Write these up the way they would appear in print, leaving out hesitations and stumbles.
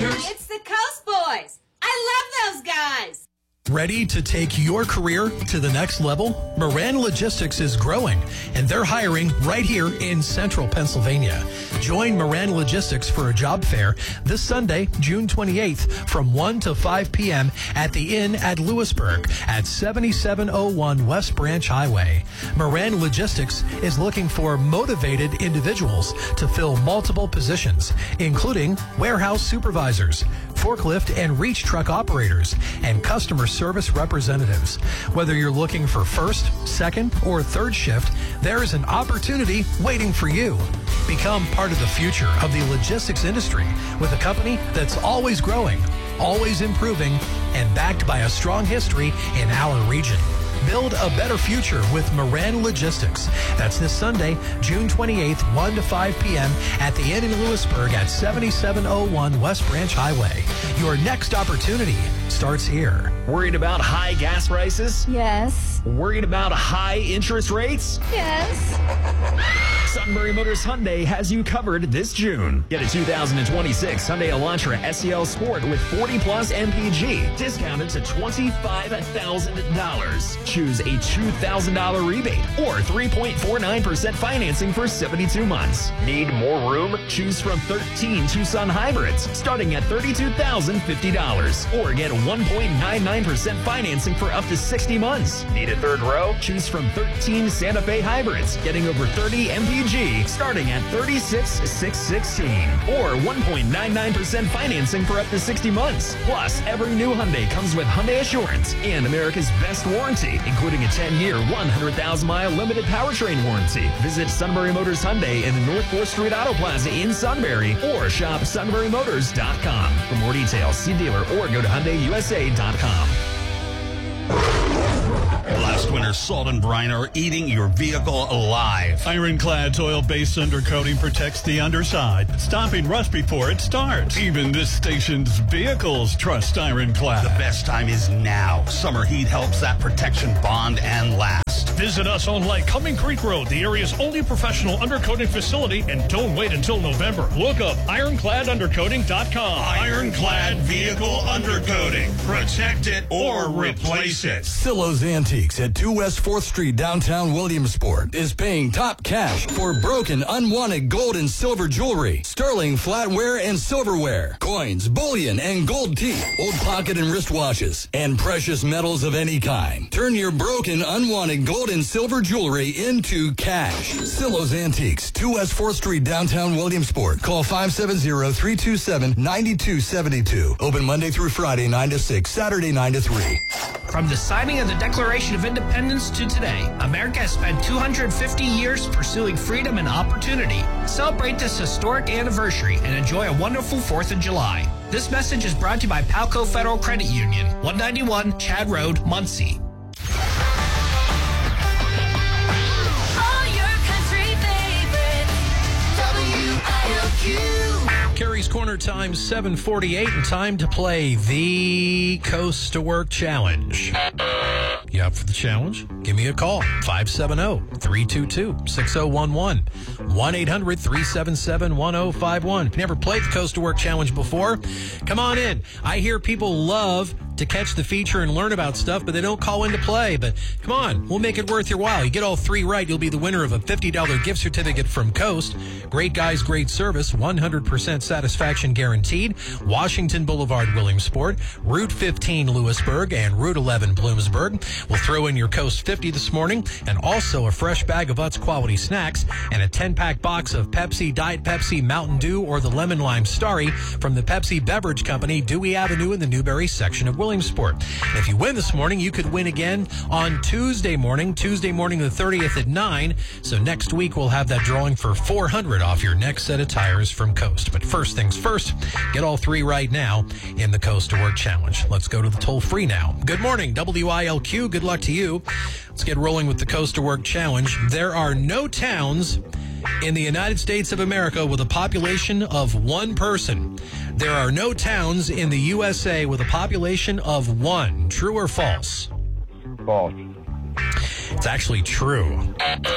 Motors. It's the Coast Boys. I love those guys. Ready to take your career to the next level? Moran Logistics is growing, and they're hiring right here in central Pennsylvania. Join Moran Logistics for a job fair this Sunday, June 28th, from 1 to 5 p.m. at the Inn at Lewisburg at 7701 West Branch Highway. Moran Logistics is looking for motivated individuals to fill multiple positions, including warehouse supervisors, forklift and reach truck operators, and customer service representatives. Whether you're looking for first, second, or third shift, there is an opportunity waiting for you. Become part of the future of the logistics industry with a company that's always growing, always improving, and backed by a strong history in our region. Build a better future with Moran Logistics. That's this Sunday, June 28th, 1 to 5 p.m. at the Inn in Lewisburg at 7701 West Branch Highway. Your next opportunity starts here. Worried about high gas prices? Yes. Worried about high interest rates? Yes. Sunbury Motors Hyundai has you covered this June. Get a 2026 Hyundai Elantra SEL Sport with 40-plus MPG, discounted to $25,000. Choose a $2,000 rebate or 3.49% financing for 72 months. Need more room? Choose from 13 Tucson hybrids, starting at $32,050. Or get 1.99% financing for up to 60 months. Need a third row? Choose from 13 Santa Fe hybrids, getting over 30 MPG, starting at $36,616. Or 1.99% financing for up to 60 months. Plus, every new Hyundai comes with Hyundai Assurance and America's best warranty, including a 10-year, 100,000-mile limited powertrain warranty. Visit Sunbury Motors Hyundai in the North 4th Street Auto Plaza in Sunbury or shop sunburymotors.com. For more details, see dealer or go to HyundaiUSA.com. Last winter's salt and brine are eating your vehicle alive. Ironclad's oil-based undercoating protects the underside, stopping rust before it starts. Even this station's vehicles trust Ironclad. The best time is now. Summer heat helps that protection bond and last. Visit us on Lake Cumming Creek Road, the area's only professional undercoating facility, and don't wait until November. Look up ironcladundercoating.com. Ironclad vehicle undercoating. Protect it or replace it. Silo's Antiques at 2 West 4th Street, downtown Williamsport, is paying top cash for broken, unwanted gold and silver jewelry, sterling flatware and silverware, coins, bullion, and gold teeth, old pocket and wristwatches, and precious metals of any kind. Turn your broken, unwanted gold and silver jewelry into cash. Silo's Antiques, 2 West 4th Street, downtown Williamsport. Call 570-327-9272. Open Monday through Friday, 9 to 6, Saturday, 9 to 3. From the signing of the Declaration of Independence to today, America has spent 250 years pursuing freedom and opportunity. Celebrate this historic anniversary and enjoy a wonderful 4th of July. This message is brought to you by Palco Federal Credit Union, 191 Chad Road, Muncie. All your country favorites, WILQ. Carrie's Corner time 7:48, and time to play the Coast to Work Challenge. You up for the challenge? Give me a call. 570-322-6011. 1-800-377-1051. If you never played the Coast to Work Challenge before, come on in. I hear people love to catch the feature and learn about stuff, but they don't call in to play. But come on, we'll make it worth your while. You get all three right, you'll be the winner of a $50 gift certificate from Coast. Great guys, great service, 100% satisfaction guaranteed. Washington Boulevard, Williamsport, Route 15, Lewisburg, and Route 11, Bloomsburg. We'll throw in your Coast 50 this morning, and also a fresh bag of Utz quality snacks and a 10-pack box of Pepsi, Diet Pepsi, Mountain Dew, or the Lemon Lime Starry from the Pepsi Beverage Company, Dewey Avenue in the Newberry section of Williamsport. And if you win this morning, you could win again on Tuesday morning the 30th at 9. So next week, we'll have that drawing for $400 off your next set of tires from Coast. But first things first, get all three right now in the Coast to Work Challenge. Let's go to the toll-free now. Good morning, WILQ. Good luck to you. Let's get rolling with the Coast to Work Challenge. There are no towns in the United States of America with a population of one person. There are no towns in the USA with a population of one. True or false? False. It's actually true.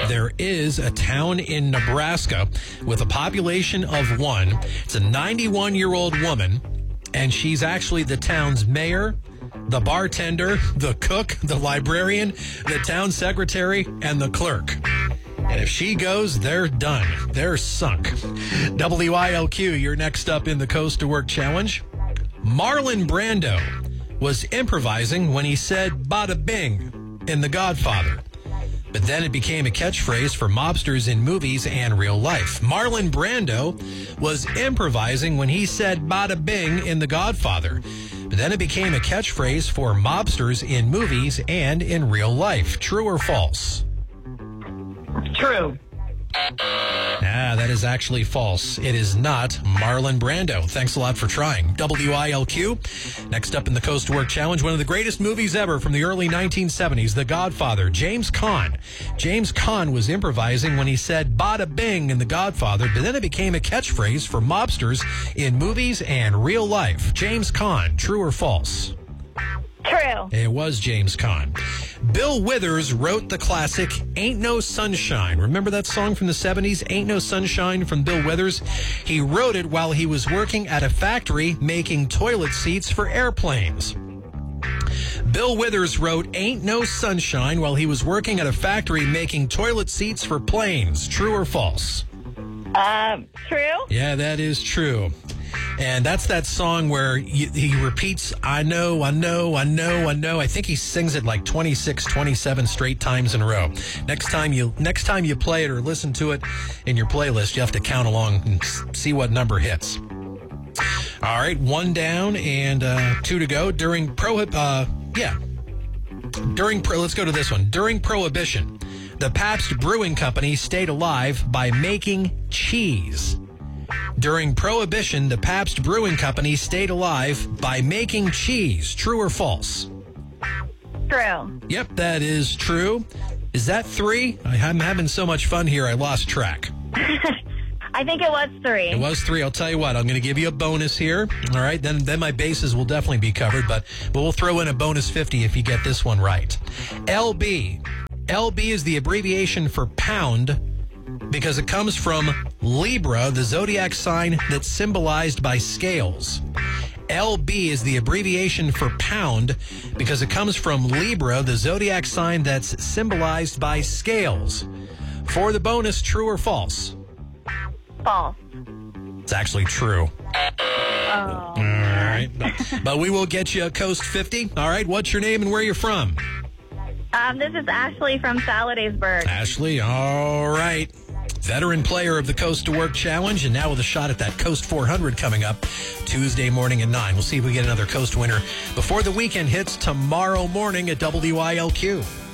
There is a town in Nebraska with a population of 1. It's a 91-year-old woman, and she's actually the town's mayor, the bartender, the cook, the librarian, the town secretary, and the clerk. And if she goes, they're done. They're sunk. WILQ, you're next up in the Coast to Work Challenge. Marlon Brando was improvising when he said bada bing in The Godfather. But then it became a catchphrase for mobsters in movies and real life. Marlon Brando was improvising when he said bada bing in The Godfather. But then it became a catchphrase for mobsters in movies and in real life. True or false? True. That is actually false. It is not Marlon Brando. Thanks a lot for trying. WILQ. Next up in the Coast to Work Challenge, one of the greatest movies ever from the early 1970s, The Godfather. James Caan. James Caan was improvising when he said bada bing in The Godfather, but then it became a catchphrase for mobsters in movies and real life. James Caan. True or false? True. It was James Caan. Bill Withers wrote the classic Ain't No Sunshine. Remember that song from the 70s, Ain't No Sunshine, from Bill Withers? He wrote it while he was working at a factory making toilet seats for airplanes. Bill Withers wrote Ain't No Sunshine while he was working at a factory making toilet seats for planes. True or false? True. Yeah, that is true. And that's that song where he repeats, I know, I know, I know, I know. I think he sings it like 26, 27 straight times in a row. Next time you play it or listen to it in your playlist, you have to count along and see what number hits. All right, 1 down and 2 to go. Let's go to this one. During Prohibition, the Pabst Brewing Company stayed alive by making cheese. During Prohibition, the Pabst Brewing Company stayed alive by making cheese. True or false? True. Yep, that is true. Is that 3? I'm having so much fun here, I lost track. I think it was 3. It was 3. I'll tell you what, I'm going to give you a bonus here. All right, then my bases will definitely be covered, but we'll throw in a bonus 50 if you get this one right. LB. LB is the abbreviation for pound, because it comes from Libra, the zodiac sign that's symbolized by scales. LB is the abbreviation for pound because it comes from Libra, the zodiac sign that's symbolized by scales. For the bonus, true or false? False. It's actually true. Oh. All right. But we will get you a Coast 50. All right. What's your name and where you're from? This is Ashley from Saladaysburg. Ashley, all right. Veteran player of the Coast to Work Challenge, and now with a shot at that Coast 400 coming up Tuesday morning at 9. We'll see if we get another Coast winner before the weekend hits tomorrow morning at WILQ.